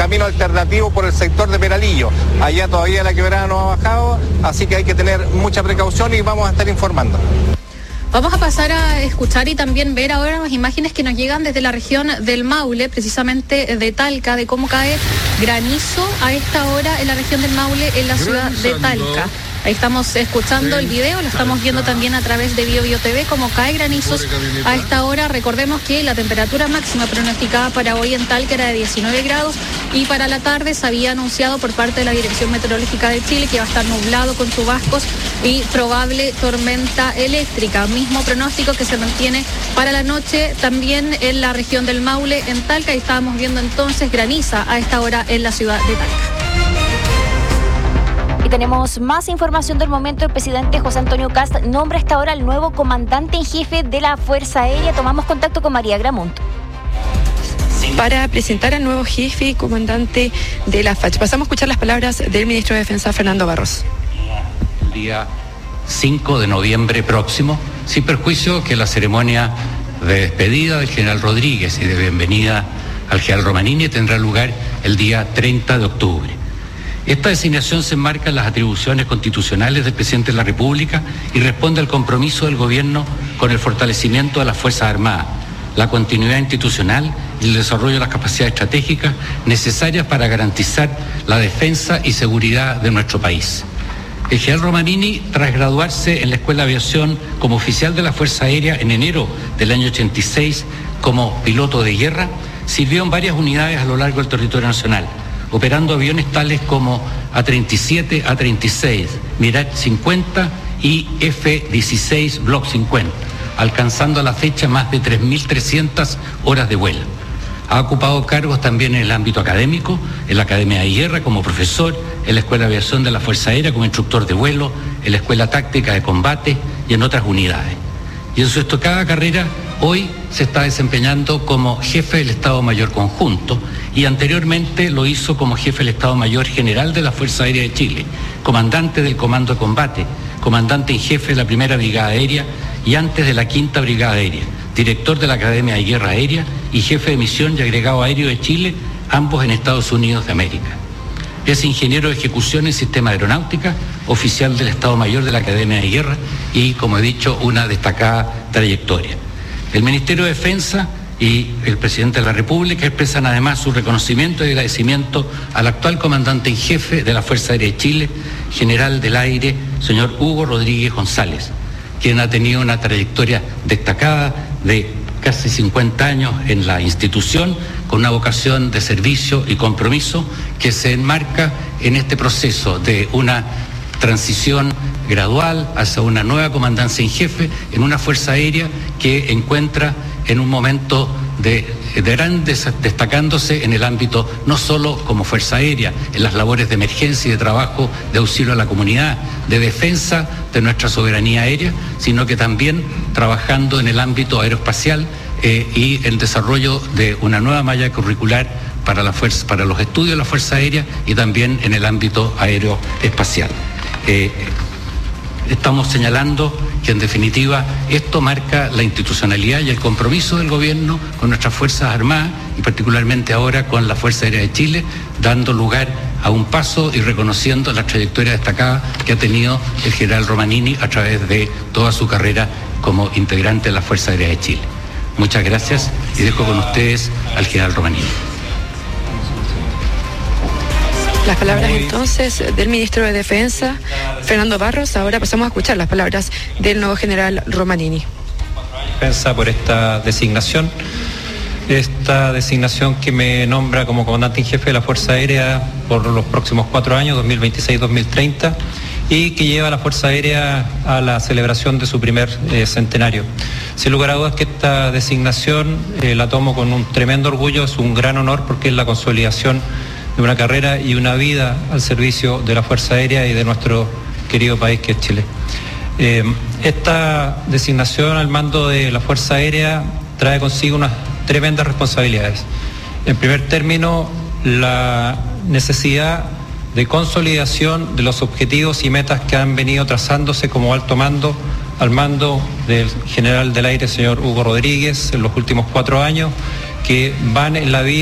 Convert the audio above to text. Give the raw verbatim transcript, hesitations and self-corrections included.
camino alternativo por el sector de Peralillo. Allá todavía la quebrada no ha bajado, así que hay que tener mucha precaución y vamos a estar informando. Vamos a pasar a escuchar y también ver ahora las imágenes que nos llegan desde la región del Maule, precisamente de Talca, de cómo cae granizo a esta hora en la región del Maule, en la ciudad de Talca. Ahí estamos escuchando el video, lo estamos viendo también a través de Bio Bio T V, como cae granizos a esta hora. Recordemos que la temperatura máxima pronosticada para hoy en Talca era de diecinueve grados y para la tarde se había anunciado por parte de la Dirección Meteorológica de Chile que va a estar nublado con chubascos y probable tormenta eléctrica. Mismo pronóstico que se mantiene para la noche también en la región del Maule, en Talca, y estábamos viendo entonces graniza a esta hora en la ciudad de Talca. Y tenemos más información del momento. El presidente José Antonio Kast nombra hasta ahora al nuevo comandante en jefe de la Fuerza Aérea. Tomamos contacto con María Gramont para presentar al nuevo jefe y comandante de la F A C. Pasamos a escuchar las palabras del ministro de Defensa, Fernando Barros. El día cinco de noviembre próximo, sin perjuicio que la ceremonia de despedida del general Rodríguez y de bienvenida al general Romanini tendrá lugar el día treinta de octubre. Esta designación se enmarca en las atribuciones constitucionales del presidente de la República y responde al compromiso del gobierno con el fortalecimiento de las Fuerzas Armadas, la continuidad institucional y el desarrollo de las capacidades estratégicas necesarias para garantizar la defensa y seguridad de nuestro país. El general Romanini, tras graduarse en la Escuela de Aviación como oficial de la Fuerza Aérea en enero del año ochenta y seis como piloto de guerra, sirvió en varias unidades a lo largo del territorio nacional, operando aviones tales como A treinta y siete, A treinta y seis, Mirage cincuenta y F dieciséis Block cincuenta, alcanzando a la fecha más de tres mil trescientas horas de vuelo. Ha ocupado cargos también en el ámbito académico, en la Academia de Guerra como profesor, en la Escuela de Aviación de la Fuerza Aérea como instructor de vuelo, en la Escuela Táctica de Combate y en otras unidades. Y en su destacada carrera, hoy se está desempeñando como jefe del Estado Mayor Conjunto y anteriormente lo hizo como jefe del Estado Mayor General de la Fuerza Aérea de Chile, comandante del Comando de Combate, comandante en jefe de la Primera Brigada Aérea y antes de la Quinta Brigada Aérea, director de la Academia de Guerra Aérea y jefe de misión y agregado aéreo de Chile, ambos en Estados Unidos de América. Es ingeniero de ejecución en sistema de aeronáutica, oficial del Estado Mayor de la Academia de Guerra y, como he dicho, una destacada trayectoria. El Ministerio de Defensa y el presidente de la República expresan además su reconocimiento y agradecimiento al actual comandante en jefe de la Fuerza Aérea de Chile, general del aire, señor Hugo Rodríguez González, quien ha tenido una trayectoria destacada de casi cincuenta años en la institución, con una vocación de servicio y compromiso que se enmarca en este proceso de una transición gradual hacia una nueva comandancia en jefe en una Fuerza Aérea que encuentra en un momento de, de gran des, destacándose en el ámbito no solo como Fuerza Aérea, en las labores de emergencia y de trabajo de auxilio a la comunidad, de defensa de nuestra soberanía aérea, sino que también trabajando en el ámbito aeroespacial eh, y el desarrollo de una nueva malla curricular para, la fuerza, para los estudios de la Fuerza Aérea y también en el ámbito aeroespacial. Eh, Estamos señalando que en definitiva esto marca la institucionalidad y el compromiso del gobierno con nuestras Fuerzas Armadas y particularmente ahora con la Fuerza Aérea de Chile, dando lugar a un paso y reconociendo la trayectoria destacada que ha tenido el general Romanini a través de toda su carrera como integrante de la Fuerza Aérea de Chile. Muchas gracias y dejo con ustedes al general Romanini. Las palabras entonces del ministro de Defensa, Fernando Barros. Ahora pasamos a escuchar las palabras del nuevo general Romanini. Defensa por esta designación, esta designación que me nombra como comandante en jefe de la Fuerza Aérea por los próximos cuatro años, dos mil veintiséis a dos mil treinta, y que lleva a la Fuerza Aérea a la celebración de su primer eh, centenario. Sin lugar a dudas que esta designación eh, la tomo con un tremendo orgullo, es un gran honor porque es la consolidación de una carrera y una vida al servicio de la Fuerza Aérea y de nuestro querido país que es Chile. Eh, esta designación al mando de la Fuerza Aérea trae consigo unas tremendas responsabilidades. En primer término, la necesidad de consolidación de los objetivos y metas que han venido trazándose como alto mando al mando del general del aire, señor Hugo Rodríguez, en los últimos cuatro años, que van en la vía